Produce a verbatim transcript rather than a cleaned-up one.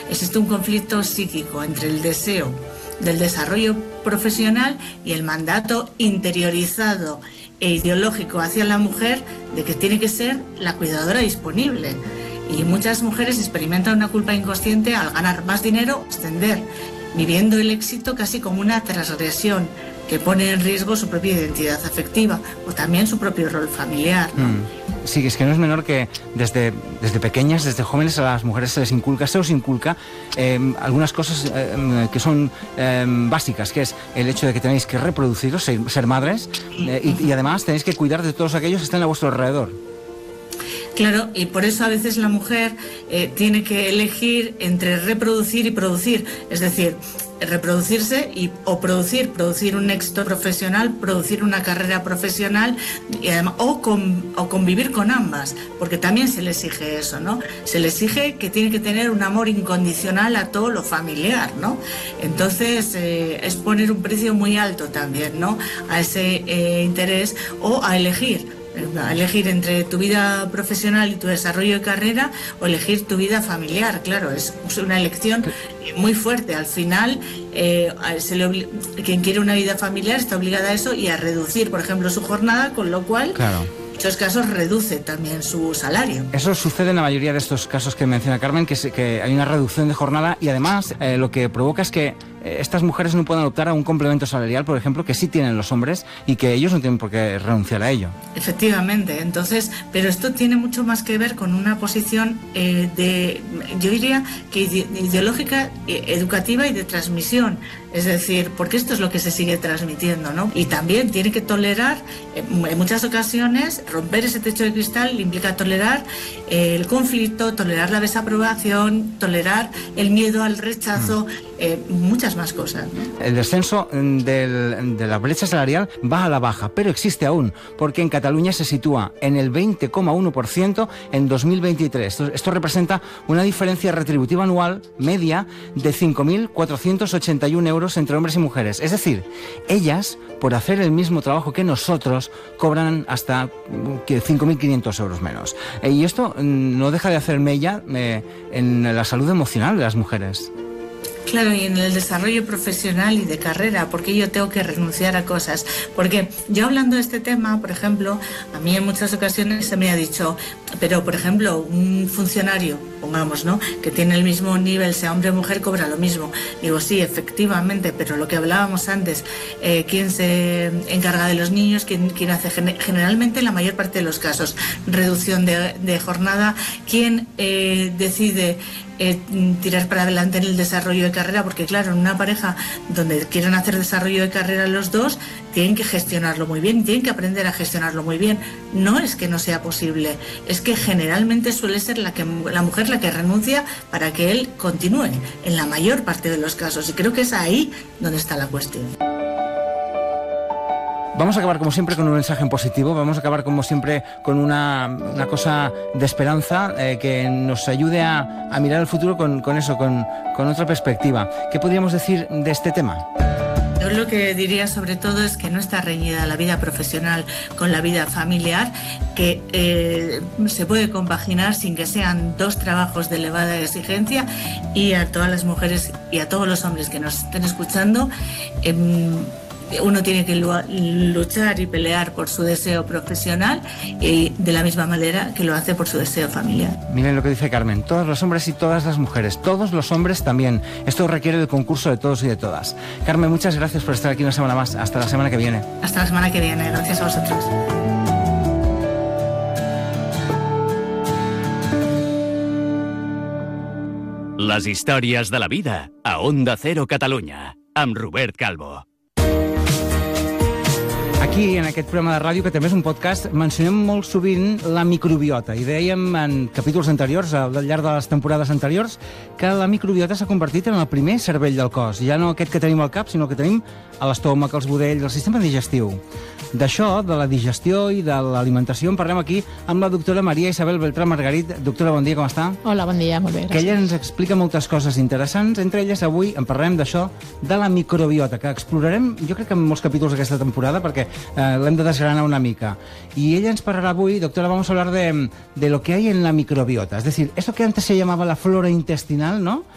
existe un conflicto psíquico entre el deseo del desarrollo profesional y el mandato interiorizado e ideológico hacia la mujer de que tiene que ser la cuidadora disponible. Y muchas mujeres experimentan una culpa inconsciente al ganar más dinero, ascender, viviendo el éxito casi como una transgresión que pone en riesgo su propia identidad afectiva o también su propio rol familiar, ¿no? Mm. Sí, es que no es menor que desde, desde pequeñas, desde jóvenes, a las mujeres se les inculca, se os inculca eh, algunas cosas eh, que son eh, básicas, que es el hecho de que tenéis que reproduciros, ser, ser madres, eh, y, y además tenéis que cuidar de todos aquellos que están a vuestro alrededor. Claro, y por eso a veces la mujer eh, tiene que elegir entre reproducir y producir, es decir, reproducirse y, o producir, producir un éxito profesional, producir una carrera profesional y además, o, con, o convivir con ambas, porque también se le exige eso, ¿no? Se le exige que tiene que tener un amor incondicional a todo lo familiar, ¿no? Entonces eh, es poner un precio muy alto también, ¿no? A ese eh, interés o a elegir. A elegir entre tu vida profesional y tu desarrollo de carrera o elegir tu vida familiar, claro, es una elección muy fuerte. Al final, eh, se le obli- quien quiere una vida familiar está obligada a eso y a reducir, por ejemplo, su jornada, con lo cual, claro, en muchos casos reduce también su salario. Eso sucede en la mayoría de estos casos que menciona Carmen, que, se, que hay una reducción de jornada y además eh, lo que provoca es que estas mujeres no pueden optar a un complemento salarial, por ejemplo, que sí tienen los hombres y que ellos no tienen por qué renunciar a ello. Efectivamente, entonces, pero esto tiene mucho más que ver con una posición eh, de, yo diría que ide- ideológica, eh, educativa y de transmisión. Es decir, porque esto es lo que se sigue transmitiendo, ¿no? Y también tiene que tolerar, eh, en muchas ocasiones, romper ese techo de cristal implica tolerar eh, el conflicto, tolerar la desaprobación, tolerar el miedo al rechazo, mm. eh, muchas más cosas, ¿no? El descenso del, de la brecha salarial va a la baja, pero existe aún, porque en Cataluña se sitúa en el veinte coma uno por ciento en dos mil veintitrés. Esto, esto representa una diferencia retributiva anual media de cinco mil cuatrocientos ochenta y uno euros entre hombres y mujeres. Es decir, ellas, por hacer el mismo trabajo que nosotros, cobran hasta cinco mil quinientos euros menos. Y esto no deja de hacer mella eh, en la salud emocional de las mujeres. Claro, y en el desarrollo profesional y de carrera, porque yo tengo que renunciar a cosas. Porque yo hablando de este tema, por ejemplo, a mí en muchas ocasiones se me ha dicho, pero por ejemplo, un funcionario, pongamos, ¿no?, que tiene el mismo nivel, sea hombre o mujer, cobra lo mismo. Digo, sí, efectivamente, pero lo que hablábamos antes, eh, quién se encarga de los niños, quién, quién hace generalmente, en la mayor parte de los casos, reducción de, de jornada, quién eh, decide Eh, tirar para adelante en el desarrollo de carrera, porque claro, en una pareja donde quieren hacer desarrollo de carrera los dos, tienen que gestionarlo muy bien, tienen que aprender a gestionarlo muy bien. No es que no sea posible, es que generalmente suele ser la, que, la mujer la que renuncia para que él continúe, en la mayor parte de los casos, y creo que es ahí donde está la cuestión. Vamos a acabar como siempre con un mensaje en positivo, vamos a acabar como siempre con una, una cosa de esperanza eh, que nos ayude a, a mirar el futuro con, con eso, con, con otra perspectiva. ¿Qué podríamos decir de este tema? Yo lo que diría sobre todo es que no está reñida la vida profesional con la vida familiar, que eh, se puede compaginar sin que sean dos trabajos de elevada exigencia, y a todas las mujeres y a todos los hombres que nos estén escuchando, eh, uno tiene que luchar y pelear por su deseo profesional y de la misma manera que lo hace por su deseo familiar. Miren lo que dice Carmen, todos los hombres y todas las mujeres, todos los hombres también. Esto requiere el concurso de todos y de todas. Carmen, muchas gracias por estar aquí una semana más. Hasta la semana que viene. Hasta la semana que viene. Gracias a vosotros. Les històries de la vida a Onda Cero Catalunya, amb Robert Calvo. Aquí, en aquest programa de ràdio, que també és un podcast, mencionem molt sovint la microbiota. I dèiem en capítols anteriors, al llarg de les temporades anteriors, que la microbiota s'ha convertit en el primer cervell del cos. Ja no aquest que tenim al cap, sinó que tenim a l'estómac, als budells, al sistema digestiu. D'això, de la digestió i de l'alimentació, en parlem aquí amb la doctora Maria Isabel Beltrán Margarit. Doctora, bon dia, com està? Hola, bon dia, molt bé, gràcies. Que ella ens explica moltes coses interessants. Entre elles, avui en parlem d'això, de la microbiota, que explorarem, jo crec que en molts capítols d'aquesta temporada, perquè eh, l'hem de desgranar una mica. Y ella ens parlará hoy, doctora, vamos a hablar de, de lo que hay en la microbiota. Es decir, eso que antes se llamaba la flora intestinal, ¿no?